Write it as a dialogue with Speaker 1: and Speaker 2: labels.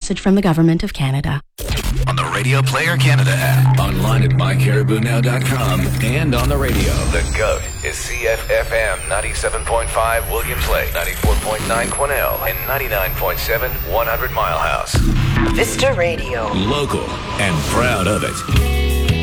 Speaker 1: message from the Government of Canada.
Speaker 2: On the Radio Player Canada app, online at mycaribounow.com, and on the radio.
Speaker 3: The GOAT is CFFM 97.5 Williams Lake, 94.9 Quesnel, and 99.7 100 Mile House.
Speaker 4: Vista Radio.
Speaker 2: Local and proud of it.